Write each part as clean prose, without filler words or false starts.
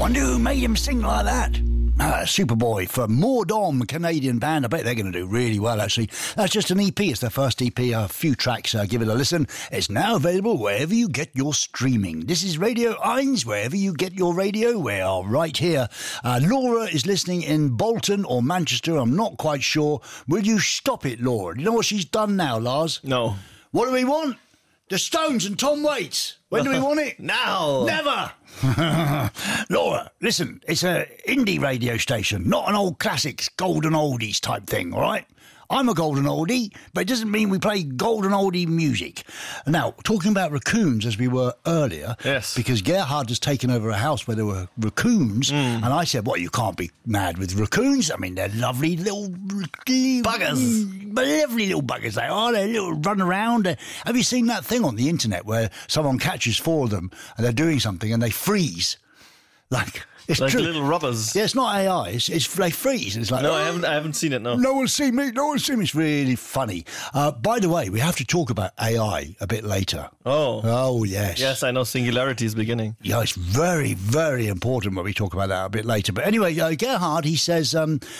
Wonder who made him sing like that. Superboy for Mordom, Canadian band. I bet they're going to do really well, actually. That's just an EP. It's their first EP, a few tracks. Give it a listen. It's now available wherever you get your streaming. This is Radio 1, wherever you get your radio. We are right here. Laura is listening in Bolton or Manchester. I'm not quite sure. Will you stop it, Laura? Do you know what she's done now, Lars? No. What do we want? The Stones and Tom Waits. When do we want it? Now. Never. Laura, listen, it's an indie radio station, not an old classics, golden oldies type thing, all right? I'm a golden oldie, but it doesn't mean we play golden oldie music. Now, talking about raccoons, as we were earlier, yes, because Gerhard has taken over a house where there were raccoons, and I said, well, you can't be mad with raccoons. I mean, they're lovely little buggers. Lovely little buggers they are. They little run around. Have you seen that thing on the internet where someone catches 4 of them and they're doing something and they freeze? It's like true. Little robbers. Yeah, it's not AI. It's they freeze. It's like, no, I haven't seen it. No. No one's seen me. No one's seen me. It's really funny. By the way, we have to talk about AI a bit later. Oh yes. Yes, I know. Singularity is beginning. Yeah, it's very, very important when we talk about that a bit later. But anyway, Gerhard, he says,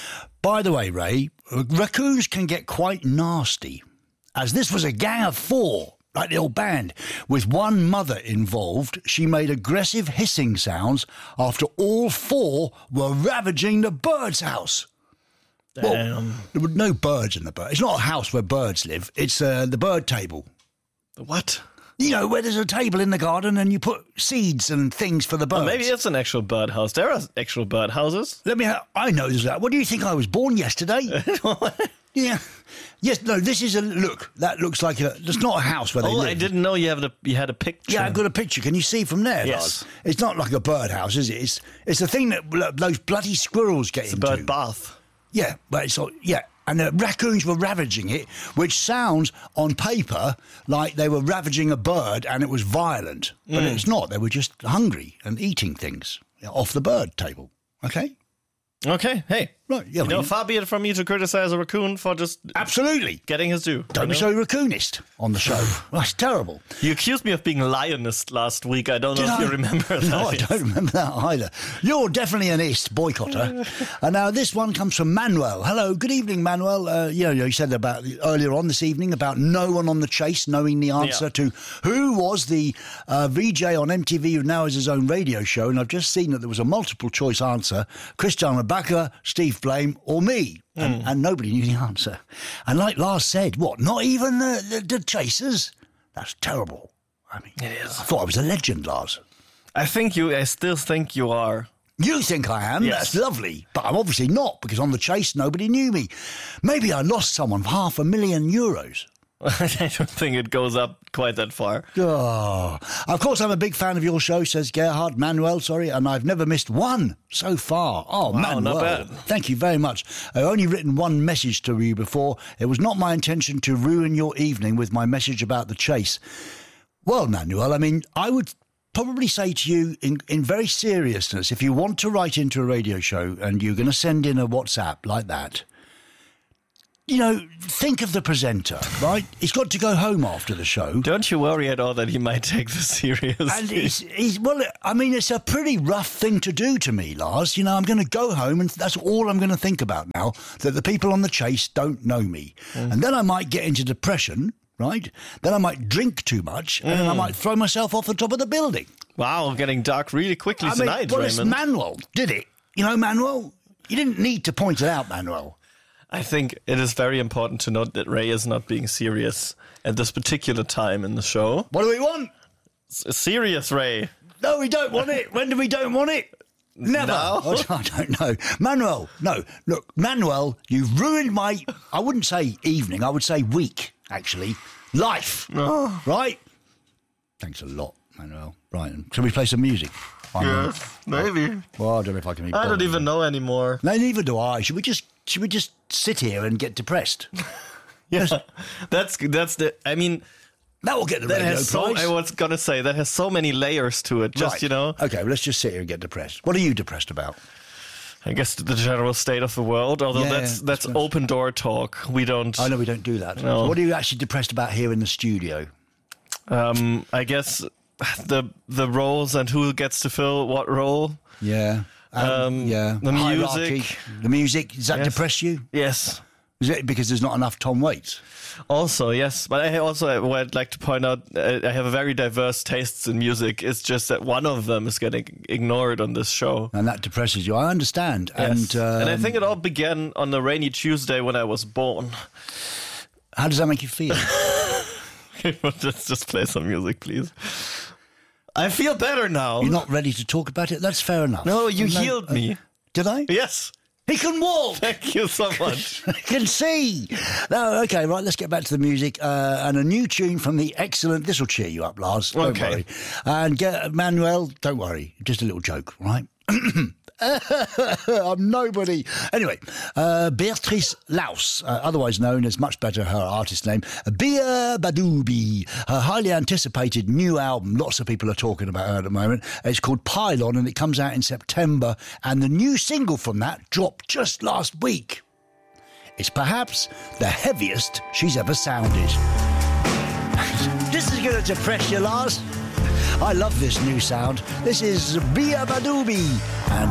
by the way, Ray, raccoons can get quite nasty, as this was a gang of 4. Like the old band. With one mother involved, she made aggressive hissing sounds after all 4 were ravaging the bird's house. Damn. Well, there were no birds in the bird. It's not a house where birds live. It's the bird table. What? You know, where there's a table in the garden and you put seeds and things for the birds. Well, maybe it's an actual bird house. There are actual bird houses. I know there's that. What do you think? I was born yesterday? Yeah. Yes, no, this is that looks like it's not a house where they live. I didn't know you had a picture. Yeah, I've got a picture. Can you see from there, yes. Lars? It's not like a birdhouse, is it? It's a thing that those bloody squirrels get into. It's a bird bath. Yeah, but and the raccoons were ravaging it, which sounds on paper like they were ravaging a bird and it was violent. But it's not. They were just hungry and eating things off the bird table. Okay? Okay, hey. Right, yeah. Far be it from me to criticize a raccoon for just... Absolutely. Getting his due. Don't be so raccoonist on the show. That's terrible. You accused me of being lionist last week. I don't know if you remember that. No, I don't remember that either. You're definitely an ist boycotter. And now this one comes from Manuel. Hello, good evening, Manuel. You said about earlier on this evening about no one on the chase knowing the answer to who was the VJ on MTV who now has his own radio show. And I've just seen that there was a multiple choice answer. Christian Rebecca, Steve Blame, or me. And nobody knew the answer. And like Lars said, what, not even the chasers? That's terrible. I mean, it is. I thought I was a legend, Lars. I still think you are. You think I am? Yes. That's lovely. But I'm obviously not, because on the chase, nobody knew me. Maybe I lost someone for €500,000. I don't think it goes up quite that far. Oh. Of course, I'm a big fan of your show, says Manuel, and I've never missed one so far. Oh, wow, Manuel. Not bad. Thank you very much. I've only written one message to you before. It was not my intention to ruin your evening with my message about the chase. Well, Manuel, I mean, I would probably say to you in very seriousness, if you want to write into a radio show and you're going to send in a WhatsApp like that, think of the presenter, right? He's got to go home after the show. Don't you worry at all that he might take this seriously. And it's a pretty rough thing to do to me, Lars. I'm going to go home and that's all I'm going to think about now, that the people on the chase don't know me. And then I might get into depression, right? Then I might drink too much and then I might throw myself off the top of the building. Wow, getting dark really quickly tonight, Raymond. Raymond. Manuel did it. Manuel, you didn't need to point it out, Manuel. I think it is very important to note that Ray is not being serious at this particular time in the show. What do we want? Serious, Ray. No, we don't want it. When do we don't want it? Never. No. I don't know. Manuel, no. Look, Manuel, you've ruined my, I wouldn't say evening, I would say week, actually. Life. Oh. Right? Thanks a lot, Manuel. Right, shall we play some music? Yes, maybe. Well, I don't know if I can be I don't even know anymore. No, neither do I. Should we just sit here and get depressed? Yeah, that's the. I mean, that will get the radio prize. I was gonna say that has so many layers to it. Just right. Okay, well, let's just sit here and get depressed. What are you depressed about? I guess the general state of the world. Although that's open door talk. We don't. I know we don't do that. No. So what are you actually depressed about here in the studio? I guess the roles and who gets to fill what role. Yeah. The Hierarchy. music. The music, does that depress you? Yes. Is it because there's not enough Tom Waits? Also, yes. But I'd like to point out, I have a very diverse tastes in music. It's just that one of them is getting ignored on this show. And that depresses you. I understand. Yes. And I think it all began on a rainy Tuesday when I was born. How does that make you feel? Okay, but let's just play some music, please. I feel better now. You're not ready to talk about it? That's fair enough. No, you healed me. Did I? Yes. He can walk. Thank you so much. He can see. No, okay, right, let's get back to the music. And a new tune from the excellent... This will cheer you up, Lars. Don't worry. And Manuel, don't worry. Just a little joke, right? I'm nobody. Anyway, Beatrice Laus, otherwise known as, much better, her artist name, Bia Badoubi. Her highly anticipated new album, lots of people are talking about her at the moment. It's called Pylon, and it comes out in September. And the new single from that dropped just last week. It's perhaps the heaviest she's ever sounded. This is going to depress you, Lars. I love this new sound. This is Bia Badoubi and